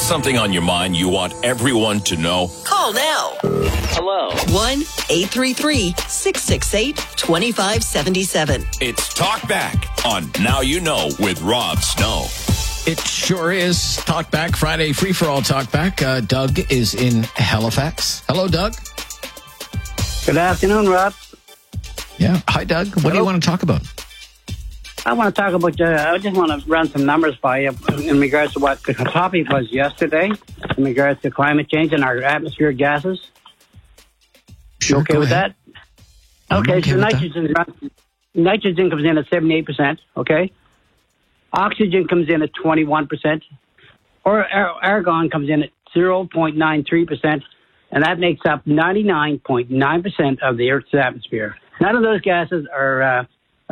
something on your mind you want everyone to know? Call now. Hello. 1-833-668-2577. It's Talk Back on Now You Know with Rob Snow. It sure is. Talk Back Friday, free-for-all Talk Back. Doug is in Halifax. Hello, Doug. Good afternoon, Rob. Yeah. Hi, Doug. What do you want to talk about? I want to talk about, I just want to run some numbers by you in regards to what the topic was yesterday, in regards to climate change and our atmospheric gases. Sure, you okay with that? Okay, so nitrogen comes in at 78%, okay? Oxygen comes in at 21%, or argon comes in at 0.93%, and that makes up 99.9% of the Earth's atmosphere. None of those gases are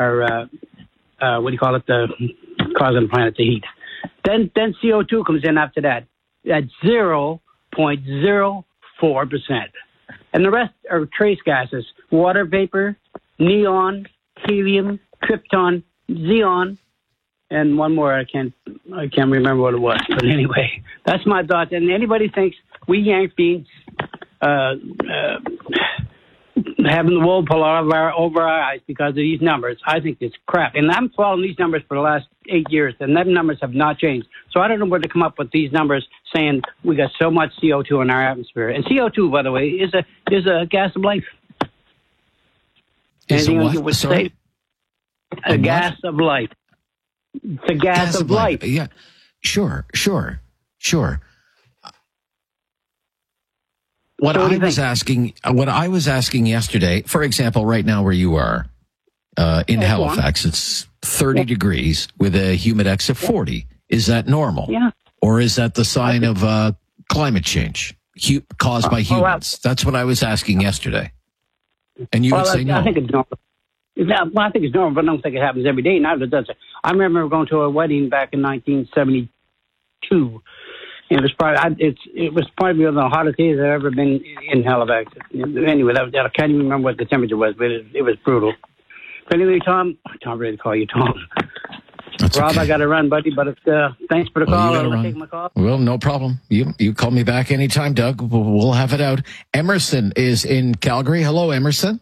causing the planet to heat. Then CO2 comes in after that at 0.04%. And the rest are trace gases: water vapor, neon, helium, krypton, xenon, and one more. I can't remember what it was. But anyway, that's my thought. And anybody thinks we Yank beings having the wool pull out of over our eyes because of these numbers, I think it's crap. And I'm following these numbers for the last 8 years, and them numbers have not changed. So I don't know where to come up with these numbers saying we got so much CO2 in our atmosphere. And CO2, by the way, is a gas of life. Is a what? Sorry? A gas of life. It's a gas of life. Yeah, sure. What I was asking yesterday, for example, right now where you are in Halifax, it's 30 degrees with a humidex of 40. Is that normal? Yeah. Or is that the sign of climate change caused by humans? That's what I was asking yesterday. And you would say no. I think it's normal. I think it's normal, but I don't think it happens every day. Neither does it. I remember going to a wedding back in 1972. It was probably one of the hottest days I've ever been in Halifax. Anyway, I can't even remember what the temperature was, but it was brutal. But anyway, Tom, I don't really call you Tom. That's Rob, okay. I got to run, buddy, but thanks for the call. I'll take my call. Well, no problem. You call me back anytime, Doug. We'll have it out. Emerson is in Calgary. Hello, Emerson.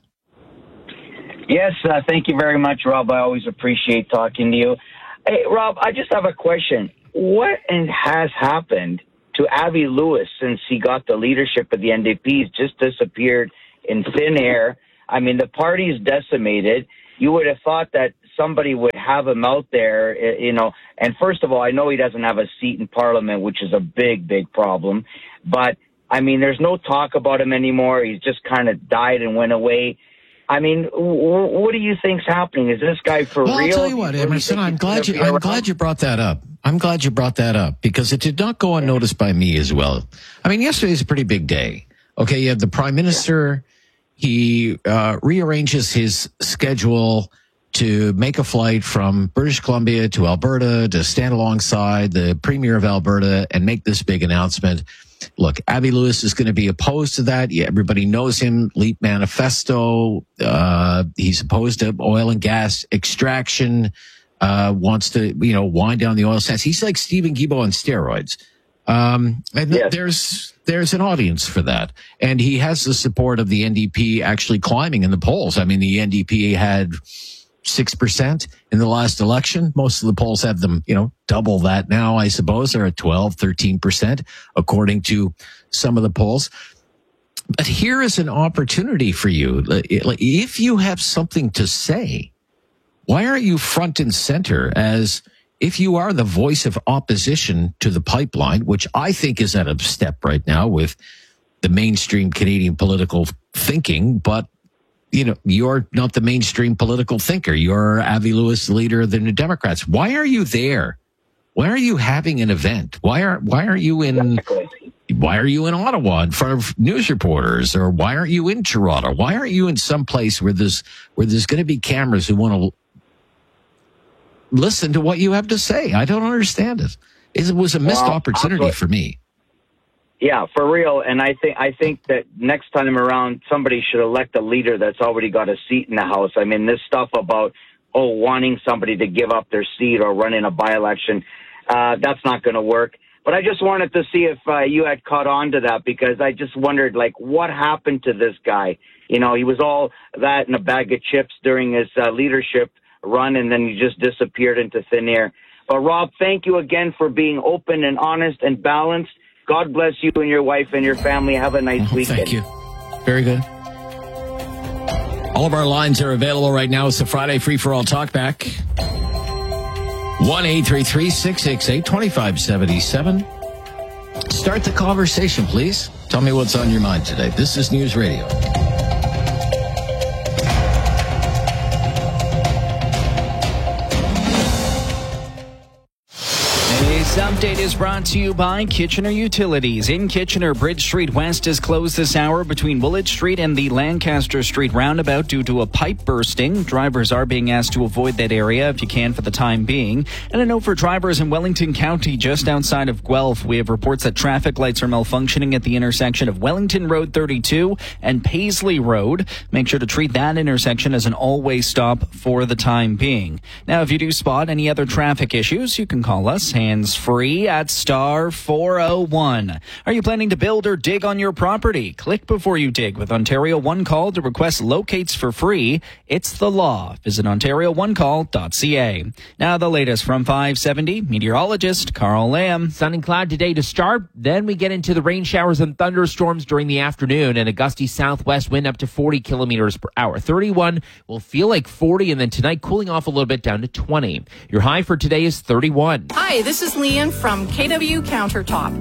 Yes, thank you very much, Rob. I always appreciate talking to you. Hey, Rob, I just have a question. What has happened to Avi Lewis since he got the leadership of the NDP? He's just disappeared in thin air. I mean, the party's decimated. You would have thought that somebody would have him out there, And first of all, I know he doesn't have a seat in Parliament, which is a big, big problem. But, I mean, there's no talk about him anymore. He's just kind of died and went away. I mean, what do you think's happening? Is this guy for real? I'll tell you what, Emerson, I'm glad you brought that up. I'm glad you brought that up because it did not go unnoticed by me as well. I mean, yesterday's a pretty big day. Okay, you have the Prime Minister. He rearranges his schedule to make a flight from British Columbia to Alberta to stand alongside the Premier of Alberta and make this big announcement. Look, Avi Lewis is going to be opposed to that. Yeah, everybody knows him. Leap Manifesto. He's opposed to oil and gas extraction. Wants to, wind down the oil sands. He's like Stephen Guilbeault on steroids. There's an audience for that. And he has the support of the NDP actually climbing in the polls. I mean, the NDP had 6% in the last election. Most of the polls have them, double that now, I suppose. They're at 12, 13%, according to some of the polls. But here is an opportunity for you. If you have something to say, why aren't you front and center as if you are the voice of opposition to the pipeline, which I think is at a step right now with the mainstream Canadian political thinking, but you're not the mainstream political thinker. You're Avi Lewis, the leader of the New Democrats. Why are you there? Why are you having an event? Why are you in Ottawa in front of news reporters, or why aren't you in Toronto? Why aren't you in some place where there's going to be cameras who want to listen to what you have to say? I don't understand it. It was a missed opportunity for me. Yeah, for real. And I think that next time around, somebody should elect a leader that's already got a seat in the House. I mean, this stuff about, wanting somebody to give up their seat or run in a by-election, that's not going to work. But I just wanted to see if you had caught on to that, because I just wondered, like, what happened to this guy? You know, he was all that in a bag of chips during his leadership run, and then he just disappeared into thin air. But, Rob, thank you again for being open and honest and balanced. God bless you and your wife and your family. Have a nice weekend. Thank you. Very good. All of our lines are available right now. It's the Friday Free-for-All Talkback. 1-833-668-2577. Start the conversation, please. Tell me what's on your mind today. This is News Radio. This update is brought to you by Kitchener Utilities. In Kitchener, Bridge Street West is closed this hour between Woolwich Street and the Lancaster Street roundabout due to a pipe bursting. Drivers are being asked to avoid that area if you can for the time being. And a note for drivers in Wellington County, just outside of Guelph. We have reports that traffic lights are malfunctioning at the intersection of Wellington Road 32 and Paisley Road. Make sure to treat that intersection as an all-way stop for the time being. Now, if you do spot any other traffic issues, you can call us hands-free at star 401. Are you planning to build or dig on your property? Click before you dig with Ontario One Call to request locates for free. It's the law. Visit OntarioOneCall.ca. Now the latest from 570, meteorologist Carl Lamb. Sun and cloud today to start. Then we get into the rain showers and thunderstorms during the afternoon, and a gusty southwest wind up to 40 kilometers per hour. 31 will feel like 40, and then tonight cooling off a little bit down to 20. Your high for today is 31. Hi, this is Leanne from KW Countertop.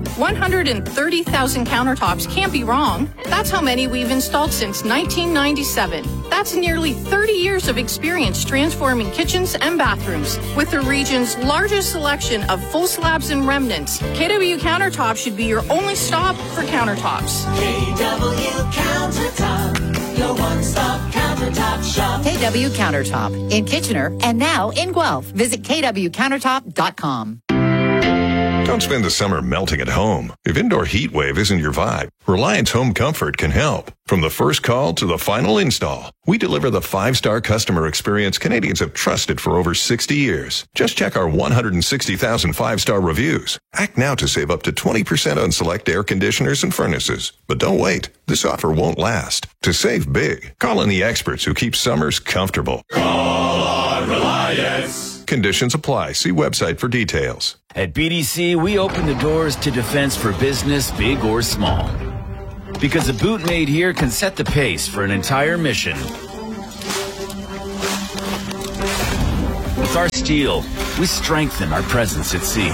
130,000 countertops can't be wrong. That's how many we've installed since 1997. That's nearly 30 years of experience transforming kitchens and bathrooms. With the region's largest selection of full slabs and remnants, KW Countertop should be your only stop for countertops. KW Countertop, your one-stop countertop shop. KW Countertop in Kitchener and now in Guelph. Visit kwcountertop.com. Don't spend the summer melting at home. If indoor heat wave isn't your vibe, Reliance Home Comfort can help. From the first call to the final install, we deliver the 5-star customer experience Canadians have trusted for over 60 years. Just check our 160,000 5-star reviews. Act now to save up to 20% on select air conditioners and furnaces. But don't wait. This offer won't last. To save big, call on the experts who keep summers comfortable. Call on Reliance. Conditions apply. See website for details. At BDC, we open the doors to defense for business, big or small. Because a boot made here can set the pace for an entire mission. With our steel, we strengthen our presence at sea.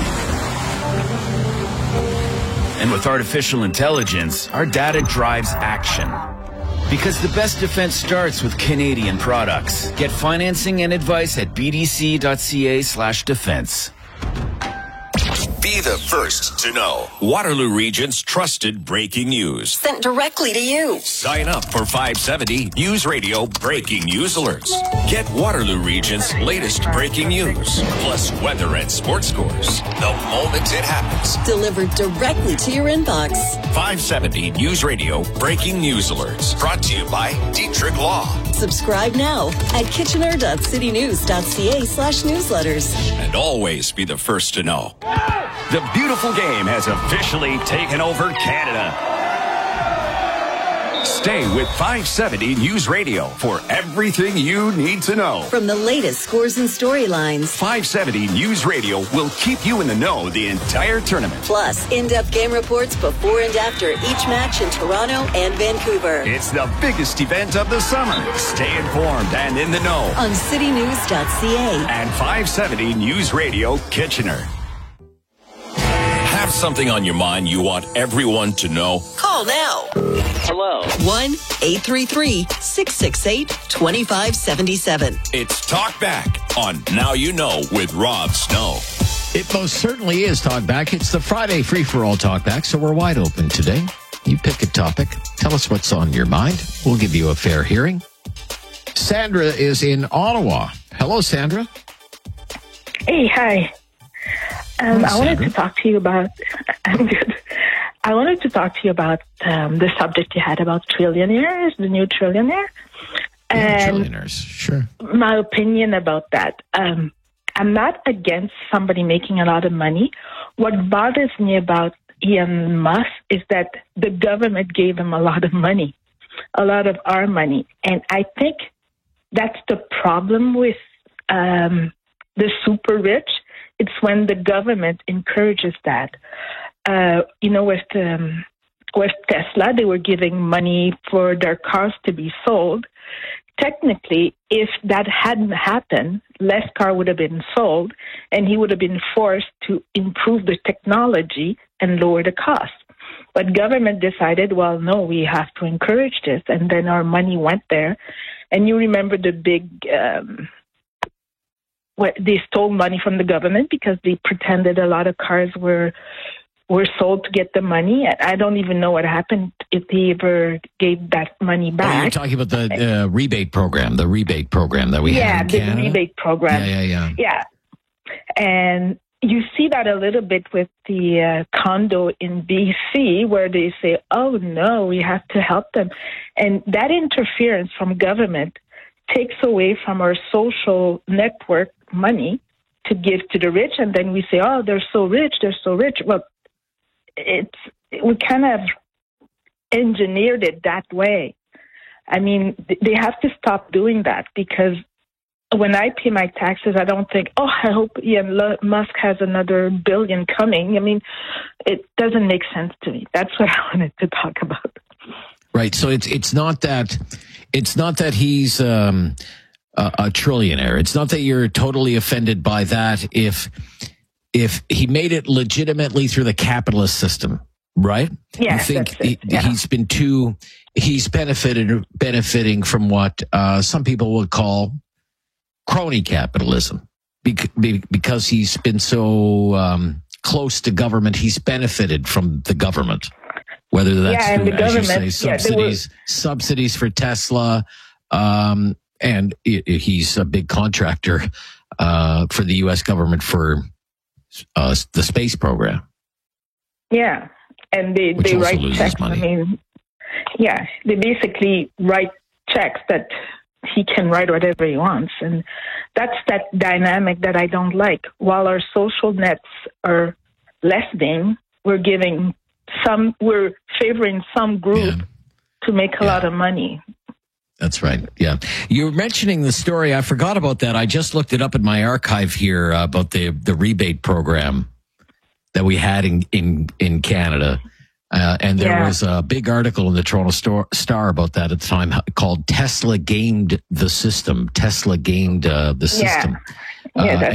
And with artificial intelligence, our data drives action. Because the best defense starts with Canadian products. Get financing and advice at bdc.ca/defense. Be the first to know Waterloo Region's trusted breaking news. Sent directly to you. Sign up for 570 News Radio Breaking News Alerts. Get Waterloo Region's latest breaking news, plus weather and sports scores, the moment it happens. Delivered directly to your inbox. 570 News Radio Breaking News Alerts. Brought to you by Dietrich Law. Subscribe now at kitchener.citynews.ca/newsletters. And always be the first to know. The beautiful game has officially taken over Canada. Stay with 570 News Radio for everything you need to know. From the latest scores and storylines, 570 News Radio will keep you in the know the entire tournament. Plus, in-depth game reports before and after each match in Toronto and Vancouver. It's the biggest event of the summer. Stay informed and in the know on citynews.ca and 570 News Radio Kitchener. Have something on your mind you want everyone to know? Call now. Hello. 1-833-668-2577. It's Talk Back on Now You Know with Rob Snow. It most certainly is Talk Back. It's the Friday Free-for-All Talk Back, so we're wide open today. You pick a topic. Tell us what's on your mind. We'll give you a fair hearing. Sandra is in Ottawa. Hello, Sandra. Hey, hi. I wanted to talk to you about. I'm good. I wanted to talk to you about the subject you had about trillionaires, the new trillionaire, and trillionaires. Sure. My opinion about that. I'm not against somebody making a lot of money what bothers me about Elon Musk is that the government gave him a lot of money, a lot of our money. And I think that's the problem with the super rich. It's when the government encourages that. With Tesla, they were giving money for their cars to be sold. Technically, if that hadn't happened, less car would have been sold, and he would have been forced to improve the technology and lower the cost. But government decided, well, no, we have to encourage this, and then our money went there. And you remember the big, they stole money from the government because they pretended a lot of cars were sold to get the money. I don't even know what happened if they ever gave that money back. You're talking about the rebate program that we had in Canada? Yeah, the rebate program. Yeah. And you see that a little bit with the condo in BC where they say, oh, no, we have to help them. And that interference from government takes away from our social network money to give to the rich. And then we say, oh, they're so rich. Well, we kind of engineered it that way. I mean, they have to stop doing that, because when I pay my taxes, I don't think, oh, I hope Elon Musk has another billion coming. I mean, it doesn't make sense to me. That's what I wanted to talk about. Right. So it's not that he's a trillionaire. It's not that you're totally offended by that if he made it legitimately through the capitalist system, right? Yeah, you think he's benefiting from what some people would call crony capitalism, because he's been so close to government. He's benefited from the government, whether that's through, as you say, subsidies for Tesla, and he's a big contractor for the U.S. government for the space program. Yeah, and they write checks. Money. I mean, yeah, they basically write checks that he can write whatever he wants, and that's that dynamic that I don't like. While our social nets are lessening, we're favoring some group to make a lot of money. That's right. Yeah. You're mentioning the story. I forgot about that. I just looked it up in my archive here about the rebate program that we had in Canada. And there was a big article in the Toronto Star about that at the time called Tesla Gamed the System. Tesla gamed the system.